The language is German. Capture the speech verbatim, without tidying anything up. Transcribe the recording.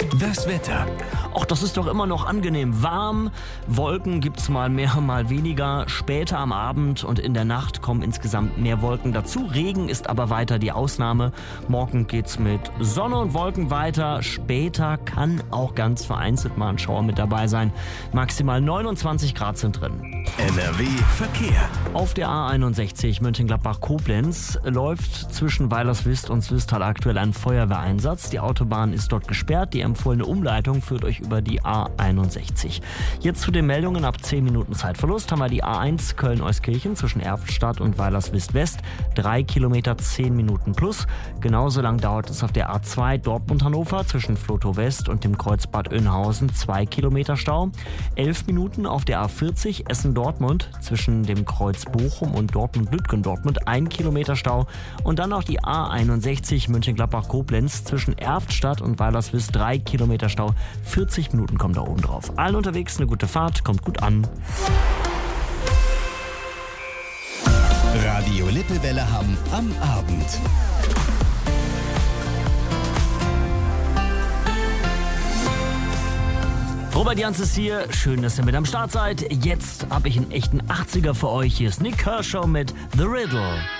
Das Wetter. Auch das ist doch immer noch angenehm warm. Wolken gibt's mal mehr, mal weniger. Später am Abend und in der Nacht kommen insgesamt mehr Wolken dazu. Regen ist aber weiter die Ausnahme. Morgen geht's mit Sonne und Wolken weiter. Später kann auch ganz vereinzelt mal ein Schauer mit dabei sein. Maximal neunundzwanzig Grad sind drin. N R W Verkehr. Auf der A einundsechzig Mönchengladbach-Koblenz läuft zwischen Weilerswist und Swisttal aktuell ein Feuerwehreinsatz. Die Autobahn ist dort gesperrt. Die empfohlene Umleitung führt euch über die A einundsechzig. Jetzt zu den Meldungen. Ab zehn Minuten Zeitverlust haben wir die A eins Köln-Euskirchen zwischen Erftstadt und Weilerswist-West. drei Kilometer, zehn Minuten plus. Genauso lang dauert es auf der A zwei Dortmund-Hannover zwischen Flotow-West und dem Kreuz Bad Oeynhausen. zwei Kilometer Stau. elf Minuten auf der A vierzig Essen-Dortmund zwischen dem Kreuz Bochum und Dortmund-Lütgendortmund. ein Kilometer Stau. Und dann noch die A einundsechzig Mönchengladbach-Koblenz zwischen Erftstadt und Weilerswist. drei Kilometer Stau. vierzig Minuten kommen da oben drauf. Allen unterwegs eine gute Fahrt, kommt gut an. Radio Lippewelle Hamm am Abend. Robert Jans ist hier. Schön, dass ihr mit am Start seid. Jetzt habe ich einen echten achtziger für euch. Hier ist Nick Kershaw mit The Riddle.